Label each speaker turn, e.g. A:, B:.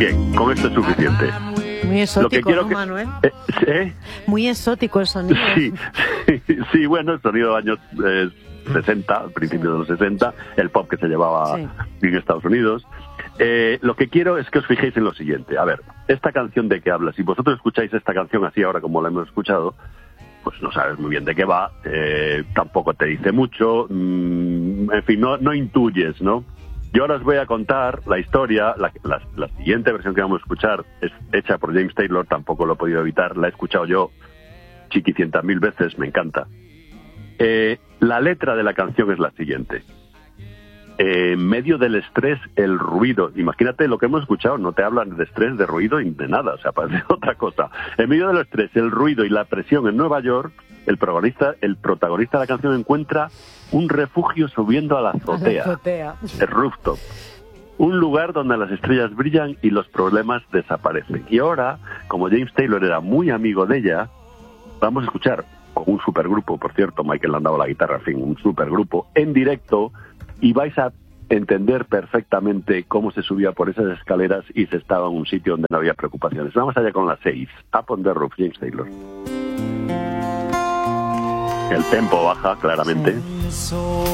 A: Bien, con esto es suficiente.
B: Muy exótico, ¿no,
A: que...
B: Manuel? Muy exótico el sonido.
A: Sí, bueno, el sonido de años 60, al principio de los 60, el pop que se llevaba en Estados Unidos. Lo que quiero es que os fijéis en lo siguiente. A ver, esta canción de que habla, si vosotros escucháis esta canción así ahora como la hemos escuchado, pues no sabes muy bien de qué va, tampoco te dice mucho, en fin, no intuyes, ¿no? Yo ahora os voy a contar la historia, la siguiente versión que vamos a escuchar es hecha por James Taylor, tampoco lo he podido evitar, la he escuchado yo chiquicientas mil veces, me encanta. La letra de la canción es la siguiente. En medio del estrés, el ruido, imagínate lo que hemos escuchado, no te hablan de estrés, de ruido y de nada, o sea, parece otra cosa. En medio del estrés, el ruido y la presión en Nueva York, el protagonista de la canción encuentra un refugio subiendo a la azotea, el rooftop. Un lugar donde las estrellas brillan y los problemas desaparecen. Y ahora, como James Taylor era muy amigo de ella, vamos a escuchar con un supergrupo, por cierto, Michael le han dado la guitarra, en fin, un supergrupo en directo, y vais a entender perfectamente cómo se subía por esas escaleras y se estaba en un sitio donde no había preocupaciones. Vamos allá con las 6. Up on the Roof, James Taylor. El tempo baja claramente.